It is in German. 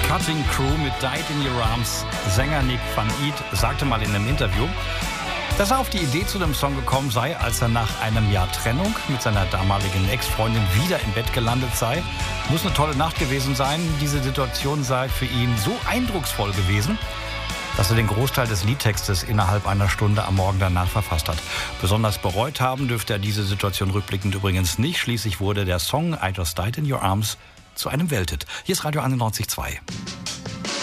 Cutting Crew mit Died in Your Arms. Sänger Nick van Eat sagte mal in einem Interview, dass er auf die Idee zu dem Song gekommen sei, als er nach einem Jahr Trennung mit seiner damaligen Ex-Freundin wieder im Bett gelandet sei. Muss eine tolle Nacht gewesen sein. Diese Situation sei für ihn so eindrucksvoll gewesen, dass er den Großteil des Liedtextes innerhalb einer Stunde am Morgen danach verfasst hat. Besonders bereut haben dürfte er diese Situation rückblickend übrigens nicht. Schließlich wurde der Song I Just Died in Your Arms zu einem Welthit. Hier ist Radio 91.2.